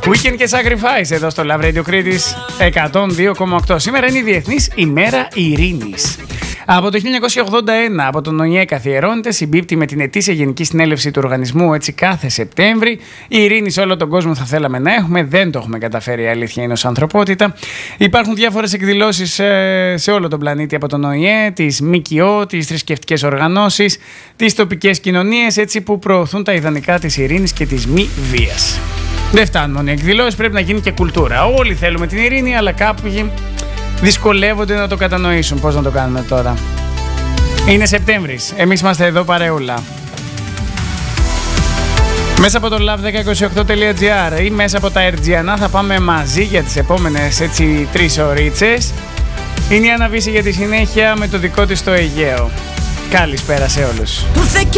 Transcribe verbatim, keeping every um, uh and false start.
Weekend και Sacrifice εδώ στο Love Radio Κρήτης εκατόν δύο κόμμα οκτώ. Σήμερα είναι η Διεθνής ημέρα Ειρήνης. Από το χίλια εννιακόσια ογδόντα ένα από τον ΟΗΕ καθιερώνεται, συμπίπτει με την ετήσια Γενική Συνέλευση του Οργανισμού, έτσι κάθε Σεπτέμβρη. Η ειρήνη σε όλο τον κόσμο θα θέλαμε να έχουμε, δεν το έχουμε καταφέρει, η αλήθεια είναι, ως ανθρωπότητα. Υπάρχουν διάφορες εκδηλώσεις σε όλο τον πλανήτη από τον ΟΗΕ, τις ΜΚΟ, τις θρησκευτικές οργανώσεις, τις τοπικές κοινωνίες, έτσι που προωθούν τα ιδανικά της ειρήνης και της μη βίας. Δεν φτάνουν μόνο οι εκδηλώσεις, πρέπει να γίνει και κουλτούρα. Όλοι θέλουμε την ειρήνη, αλλά κάποιοι δυσκολεύονται να το κατανοήσουν. Πώς να το κάνουμε τώρα? Είναι Σεπτέμβρης. Εμείς είμαστε εδώ παρεούλα. Μέσα από το λαβ δέκα είκοσι οκτώ τελεία τζι άρ ή μέσα από τα Ερτζιανά θα πάμε μαζί για τις επόμενες έτσι τρεις ωρίτσες. Είναι η Άννα Βύση για τη συνέχεια με το δικό της το Αιγαίο. Καλησπέρα σε όλους.